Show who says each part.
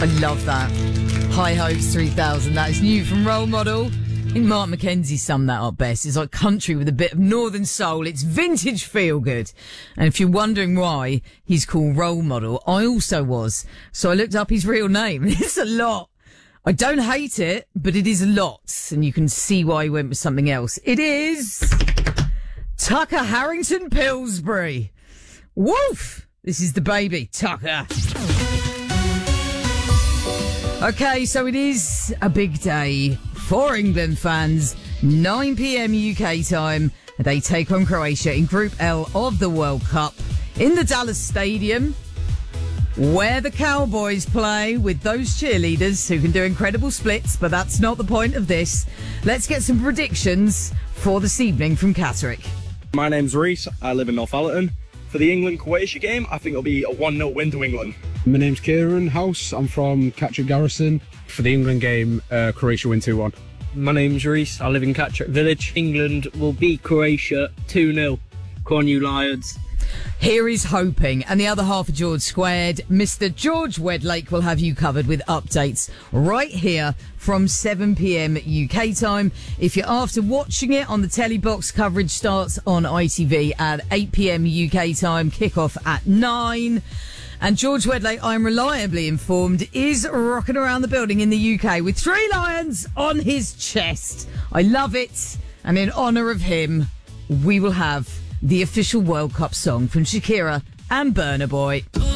Speaker 1: I love that. High Hopes 3000. That is new from Role Model. I think Mark McKenzie summed that up best. It's like country with a bit of northern soul. It's vintage feel good. And if you're wondering why he's called Role Model, I also was. So I looked up his real name. It's a lot. I don't hate it, but it is a lot. And you can see why he went with something else. It is Tucker Harrington Pillsbury. Woof! This is the baby, Tucker. Okay, so it is a big day for England fans. 9 p.m. UK time. They take on Croatia in Group L of the World Cup in the Dallas Stadium, where the Cowboys play with those cheerleaders who can do incredible splits, but that's not the point of this. Let's get some predictions for this evening from Catterick.
Speaker 2: My name's Reese. I live in Northallerton. For the England-Croatia game, I think it'll be a 1-0 win to England.
Speaker 3: My name's Kieran House. I'm from Catterick Garrison. For the England game, Croatia win 2-1.
Speaker 4: My name's Reese. I live in Catterick Village. England will beat Croatia 2-0. Cornu Lions.
Speaker 1: Here is hoping. And the other half of George Squared, Mr. George Wedlake will have you covered with updates right here from 7 p.m. UK time. If you're after watching it on the telly box, coverage starts on ITV at 8 p.m. UK time, kickoff at 9. And George Wedlake, I'm reliably informed, is rocking around the building in the UK with 3 lions on his chest. I love it. And in honour of him, we will have the official World Cup song from Shakira and Burna Boy.